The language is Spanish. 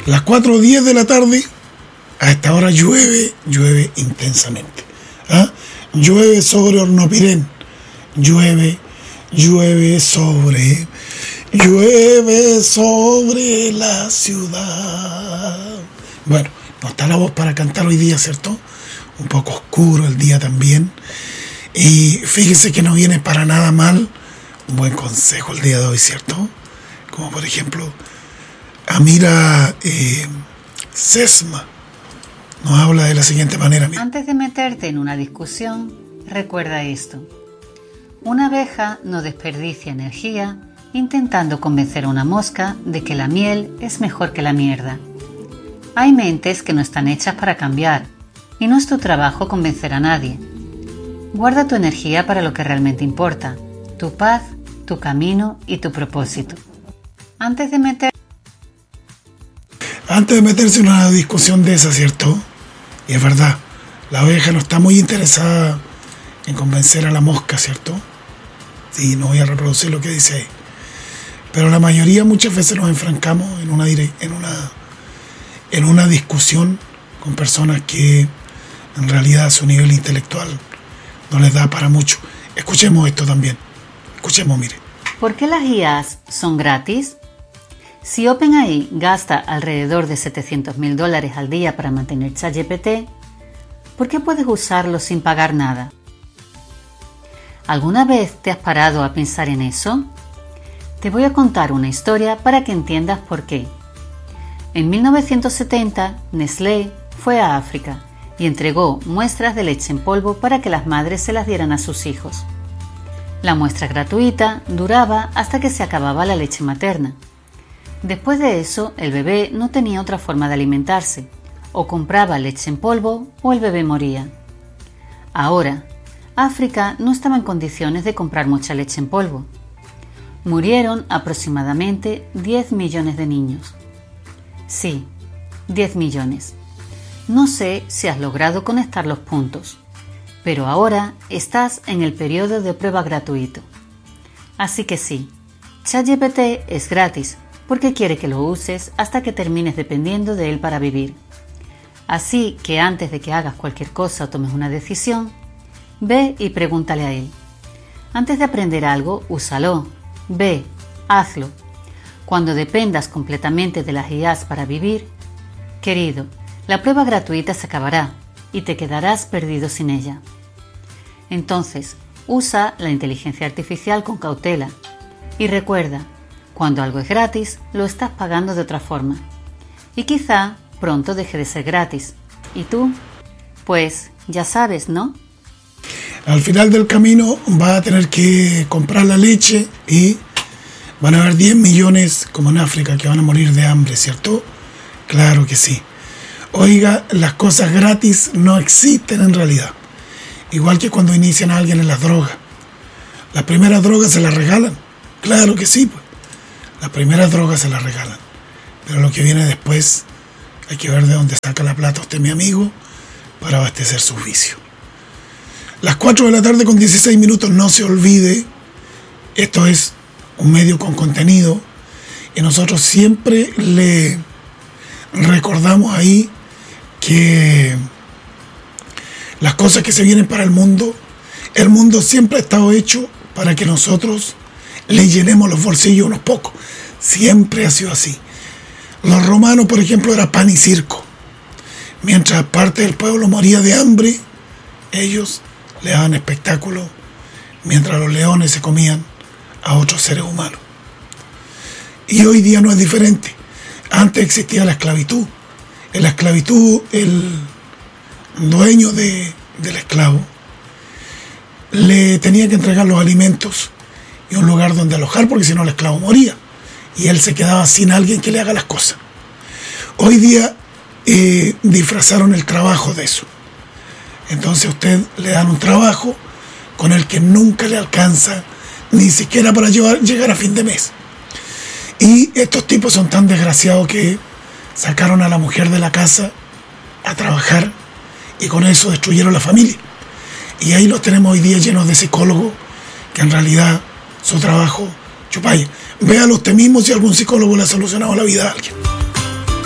Las 4:10 de la tarde, a esta hora llueve intensamente. ¿Ah? Llueve sobre Hornopirén, llueve sobre la ciudad. Bueno, no está la voz para cantar hoy día, ¿cierto? Un poco oscuro el día también. Y fíjese que no viene para nada mal un buen consejo el día de hoy, ¿cierto? Como por ejemplo, Amira Sesma nos habla de la siguiente manera. Mira. Antes de meterte en una discusión, recuerda esto. Una abeja no desperdicia energía intentando convencer a una mosca de que la miel es mejor que la mierda. Hay mentes que no están hechas para cambiar y no es tu trabajo convencer a nadie. Guarda tu energía para lo que realmente importa, tu paz, tu camino y tu propósito. Antes de meterse en una discusión de esa, ¿cierto? Y es verdad, la abeja no está muy interesada en convencer a la mosca, ¿cierto? Sí, no voy a reproducir lo que dice ahí. Pero la mayoría muchas veces nos enfrancamos en una discusión con personas que en realidad su nivel intelectual no les da para mucho. Escuchemos esto también. Escuchemos, mire. ¿Por qué las IAs son gratis? Si OpenAI gasta alrededor de $700,000 al día para mantener ChatGPT, ¿por qué puedes usarlo sin pagar nada? ¿Alguna vez te has parado a pensar en eso? Te voy a contar una historia para que entiendas por qué. En 1970, Nestlé fue a África y entregó muestras de leche en polvo para que las madres se las dieran a sus hijos. La muestra gratuita duraba hasta que se acababa la leche materna. Después de eso, el bebé no tenía otra forma de alimentarse, o compraba leche en polvo o el bebé moría. Ahora, África no estaba en condiciones de comprar mucha leche en polvo. Murieron aproximadamente 10 millones de niños. Sí, 10 millones. No sé si has logrado conectar los puntos, pero ahora estás en el periodo de prueba gratuito. Así que sí, ChatGPT es gratis porque quiere que lo uses hasta que termines dependiendo de él para vivir. Así que antes de que hagas cualquier cosa o tomes una decisión, ve y pregúntale a él. Antes de aprender algo, úsalo. Ve, hazlo. Cuando dependas completamente de las IAs para vivir, querido, la prueba gratuita se acabará y te quedarás perdido sin ella. Entonces, usa la inteligencia artificial con cautela y recuerda, cuando algo es gratis, lo estás pagando de otra forma. Y quizá pronto deje de ser gratis. ¿Y tú? Pues ya sabes, ¿no? Al final del camino va a tener que comprar la leche y van a haber 10 millones, como en África, que van a morir de hambre, ¿cierto? Claro que sí. Oiga, las cosas gratis no existen en realidad. Igual que cuando inician a alguien en las drogas. Las primeras drogas se las regalan. Claro que sí, pues. Las primeras drogas se las regalan. Pero lo que viene después, hay que ver de dónde saca la plata usted, mi amigo, para abastecer sus vicios. Las 4 de la tarde con 16 minutos, no se olvide, esto es un medio con contenido y nosotros siempre le recordamos ahí que las cosas que se vienen para el mundo siempre ha estado hecho para que nosotros le llenemos los bolsillos unos pocos. Siempre ha sido así. Los romanos, por ejemplo, era pan y circo. Mientras parte del pueblo moría de hambre, ellos le daban espectáculo mientras los leones se comían a otros seres humanos. Y hoy día no es diferente. Antes existía la esclavitud. En la esclavitud, el dueño del esclavo le tenía que entregar los alimentos y un lugar donde alojar, porque si no el esclavo moría y él se quedaba sin alguien que le haga las cosas. Hoy día disfrazaron el trabajo de eso. Entonces a usted le dan un trabajo con el que nunca le alcanza ni siquiera para llegar a fin de mes. Y estos tipos son tan desgraciados que sacaron a la mujer de la casa a trabajar y con eso destruyeron la familia. Y ahí los tenemos hoy día llenos de psicólogos que en realidad su trabajo chupaya. Véalo usted mismo si algún psicólogo le ha solucionado la vida a alguien.